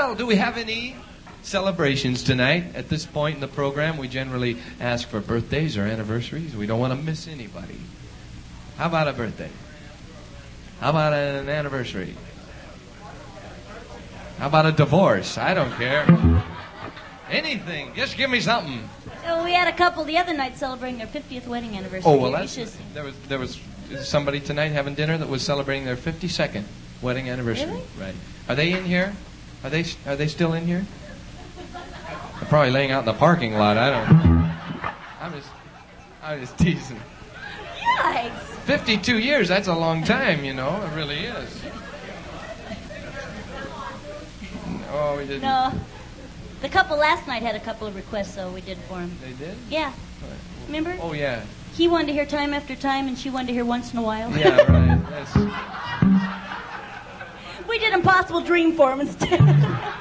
Well, do we have any celebrations tonight? At this point in the program, we generally ask for birthdays or anniversaries. We don't want to miss anybody. How about a birthday? How about an anniversary? How about a divorce? I don't care. Anything. Just give me something. So we had a couple the other night celebrating their 50th wedding anniversary. Oh, well, there was somebody tonight having dinner that was celebrating their 52nd wedding anniversary. Really? Right. Are they in here? Are they still in here? They're probably laying out in the parking lot. I don't know. I'm just teasing. Yikes. 52 years, that's a long time, you know. It really is. Oh, we didn't. No. The couple last night had a couple of requests, so we did for them. They did? Yeah. Remember? Oh, yeah. He wanted to hear time after time, and she wanted to hear once in a while. Yeah, right. We did Impossible Dream for him instead.